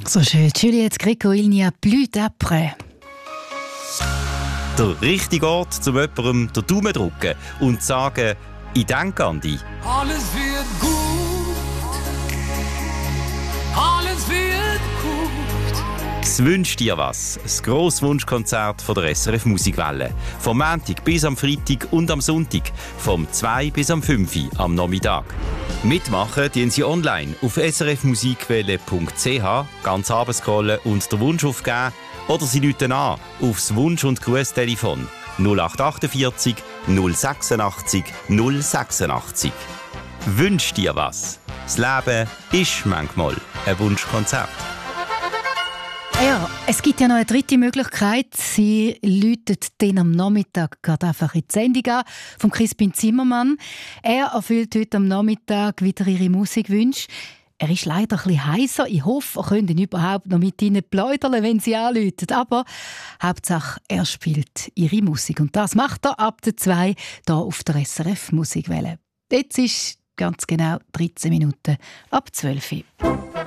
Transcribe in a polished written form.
So schön. Juliette Gréco, il n'y a plus d'après. Der richtige Ort, um jemandem den Daumen zu drücken und zu sagen, ich denke an dich. Alles wird gut. Alles wird gut. «Es wünscht dir was», ein grosses Wunschkonzert von der SRF Musikwelle. Vom Montag bis am Freitag und am Sonntag, vom 2 bis am 5 Uhr am Nachmittag. Mitmachen tun Sie online auf srfmusikwelle.ch, ganz runterscrollen und den Wunsch aufgeben. Oder Sie rufen an aufs Wunsch- und Grußtelefon 0848 086 086. Wünsch dir was. Das Leben ist manchmal ein Wunschkonzert. Ja, es gibt ja noch eine dritte Möglichkeit. Sie läutet den am Nachmittag gerade einfach in die Sendung an, von Crispin Zimmermann. Er erfüllt heute am Nachmittag wieder Ihre Musikwünsche. Er ist leider ein bisschen heiser. Ich hoffe, er könnte ihn überhaupt noch mit Ihnen pläudern, wenn Sie anrufen. Aber Hauptsache, er spielt Ihre Musik. Und das macht er ab der 2 hier auf der SRF Musikwelle. Jetzt ist ganz genau 13 Minuten ab 12 Uhr.